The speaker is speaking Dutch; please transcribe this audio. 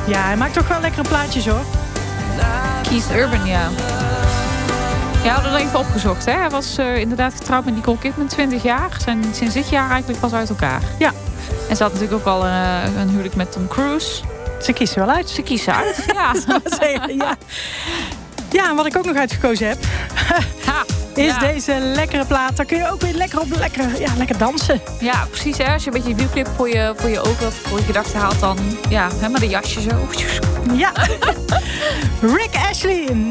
Ja, hij maakt toch wel lekkere plaatjes, hoor. Keith Urban, ja. Ja, we hadden er even opgezocht. Hè? Hij was inderdaad getrouwd met Nicole Kidman, 20 jaar. Zijn sinds dit jaar eigenlijk pas uit elkaar. Ja. En ze had natuurlijk ook al een huwelijk met Tom Cruise. Ze kiest er wel uit. Ze kiest uit, ja. Ja. Ja, en wat ik ook nog uitgekozen heb... is deze lekkere plaat. Daar kun je ook weer lekker dansen. Ja, precies. Hè? Als je een beetje een wielclip voor je ogen, voor je gedachten haalt... dan maar de jasje zo. Ja. Rick Astley.